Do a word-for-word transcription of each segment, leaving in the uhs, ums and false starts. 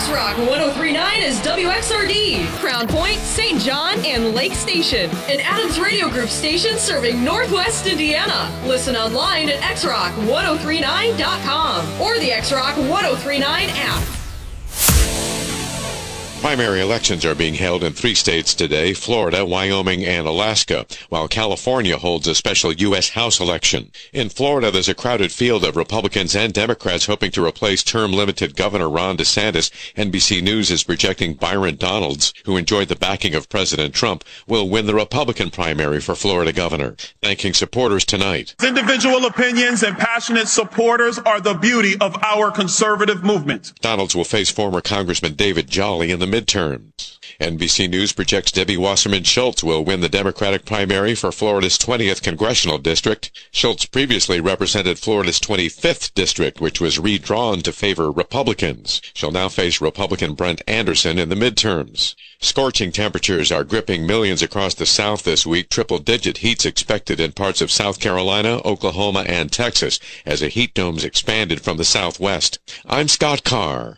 X-Rock one oh three point nine is W X R D, Crown Point, Saint John, and Lake Station. An Adams Radio Group station serving Northwest Indiana. Listen online at x rock one oh three nine dot com or the X-Rock one oh three nine app. Primary elections are being held in three states today, Florida, Wyoming, and Alaska, while California holds a special U S House election. In Florida, there's a crowded field of Republicans and Democrats hoping to replace term-limited Governor Ron DeSantis. N B C News is projecting Byron Donalds, who enjoyed the backing of President Trump, will win the Republican primary for Florida governor, thanking supporters tonight. Individual opinions and passionate supporters are the beauty of our conservative movement. Donalds will face former Congressman David Jolly in the midterms. N B C News projects Debbie Wasserman Schultz will win the Democratic primary for Florida's twentieth congressional district. Schultz previously represented Florida's twenty-fifth district, which was redrawn to favor Republicans. She'll now face Republican Brent Anderson in the midterms. Scorching temperatures are gripping millions across the South this week. Triple-digit heats expected in parts of South Carolina, Oklahoma, and Texas as a heat dome's expanded from the southwest. I'm Scott Carr.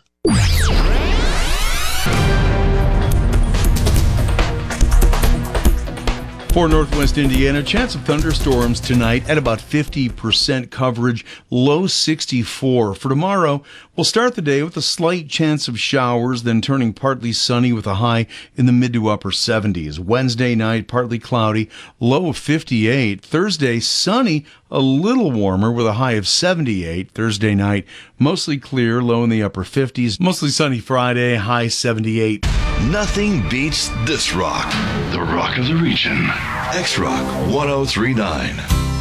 For Northwest Indiana, chance of thunderstorms tonight at about fifty percent coverage, low sixty-four. For tomorrow, we'll start the day with a slight chance of showers, then turning partly sunny with a high in the mid to upper seventies. Wednesday night, partly cloudy, low of fifty-eight. Thursday, sunny, a little warmer with a high of seventy-eight. Thursday night, mostly clear, low in the upper fifties. Mostly sunny Friday, high seventy-eight. Nothing beats this rock. The rock of the region. X-Rock one oh three point nine.